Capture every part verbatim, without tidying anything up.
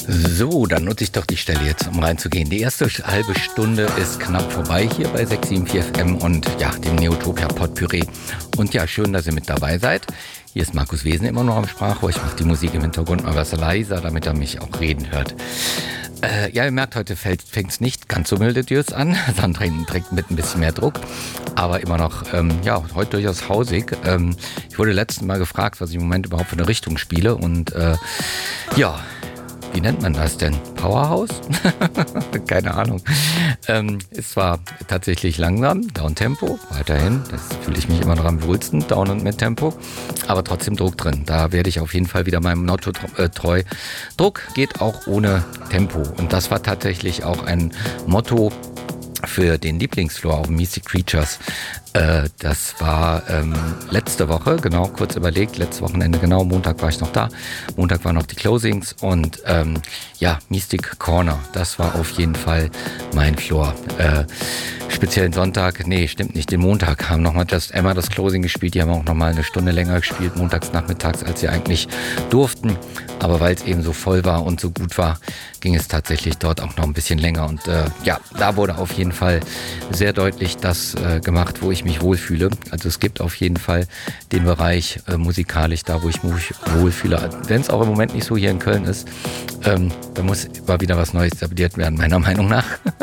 So, dann nutze ich doch die Stelle jetzt, um reinzugehen. Die erste halbe Stunde ist knapp vorbei hier bei sechs sieben vier F M und ja, dem Neotopia Potpourri. Und ja, schön, dass ihr mit dabei seid. Hier ist Markus Wesen immer noch am Sprachrohr. Ich mache die Musik im Hintergrund mal was leiser, damit er mich auch reden hört. Äh, ja, ihr merkt, heute fängt es nicht ganz so milde Dürs an. Sandra trägt mit ein bisschen mehr Druck, aber immer noch, ähm, ja, heute durchaus hausig. Ähm, ich wurde letztes Mal gefragt, was ich im Moment überhaupt für eine Richtung spiele und äh, ja, wie nennt man das denn? Powerhouse? Keine Ahnung. Ähm, ist zwar tatsächlich langsam, Downtempo, weiterhin, das fühle ich mich immer noch am wohlsten, Down- und Mid-Tempo, aber trotzdem Druck drin. Da werde ich auf jeden Fall wieder meinem Motto äh, treu. Druck geht auch ohne Tempo und das war tatsächlich auch ein Motto für den Lieblingsfloor auf Mystic Creatures. Äh, das war ähm, letzte Woche, genau, kurz überlegt, letztes Wochenende, genau, Montag war ich noch da. Montag waren noch die Closings und ähm, ja, Mystic Corner, das war auf jeden Fall mein Floor. Äh, speziellen Sonntag, nee, stimmt nicht, den Montag haben nochmal Just Emma das Closing gespielt, die haben auch nochmal eine Stunde länger gespielt, montags nachmittags, als sie eigentlich durften. Aber weil es eben so voll war und so gut war, ging es tatsächlich dort auch noch ein bisschen länger. Und äh, ja, da wurde auf jeden Fall sehr deutlich das äh, gemacht, wo ich mich wohlfühle. Also es gibt auf jeden Fall den Bereich äh, musikalisch, da wo ich mich wohlfühle. Wenn es auch im Moment nicht so hier in Köln ist, ähm, da muss immer wieder was Neues etabliert werden, meiner Meinung nach.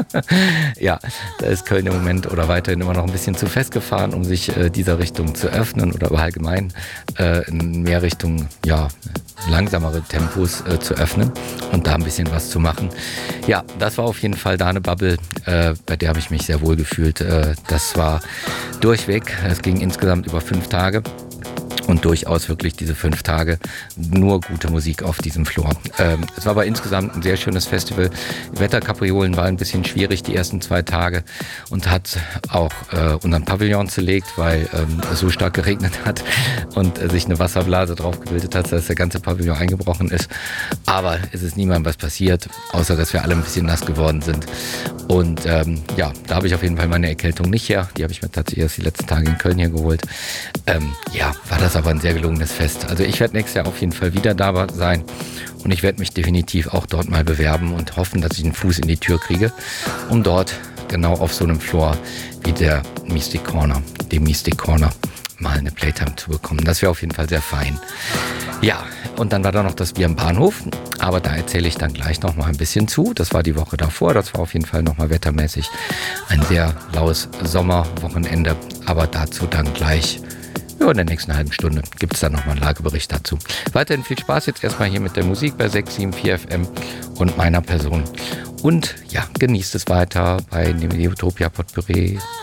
Ja, da ist Köln im Moment oder weiterhin immer noch ein bisschen zu festgefahren, um sich äh, dieser Richtung zu öffnen oder allgemein äh, in mehr Richtung, ja, langsamere Tempos äh, zu öffnen und da ein bisschen was zu machen. Ja, das war auf jeden Fall da eine Bubble, äh, bei der habe ich mich sehr wohl gefühlt. Äh, das war durchweg, es ging insgesamt über fünf Tage. Und durchaus wirklich diese fünf Tage nur gute Musik auf diesem Floor. Ähm, es war aber insgesamt ein sehr schönes Festival. Wetterkapriolen war ein bisschen schwierig die ersten zwei Tage und hat auch äh, unseren Pavillon zerlegt, weil ähm, es so stark geregnet hat und äh, sich eine Wasserblase drauf gebildet hat, dass der ganze Pavillon eingebrochen ist. Aber es ist niemandem was passiert, außer dass wir alle ein bisschen nass geworden sind. Und ähm, ja, da habe ich auf jeden Fall meine Erkältung nicht her. Die habe ich mir tatsächlich erst die letzten Tage in Köln hier geholt. Ähm, ja, war das aber ein sehr gelungenes Fest. Also ich werde nächstes Jahr auf jeden Fall wieder da sein und ich werde mich definitiv auch dort mal bewerben und hoffen, dass ich einen Fuß in die Tür kriege, um dort genau auf so einem Floor wie der Mystic Corner, dem Mystic Corner, mal eine Playtime zu bekommen. Das wäre auf jeden Fall sehr fein. Ja, und dann war da noch das Bier am Bahnhof, aber da erzähle ich dann gleich noch mal ein bisschen zu. Das war die Woche davor, das war auf jeden Fall noch mal wettermäßig ein sehr laues Sommerwochenende, aber dazu dann gleich. Ja, in der nächsten halben Stunde gibt es dann nochmal einen Lagebericht dazu. Weiterhin viel Spaß jetzt erstmal hier mit der Musik bei sechs sieben vier F M und meiner Person. Und ja, genießt es weiter bei dem Neotopia Potpourri.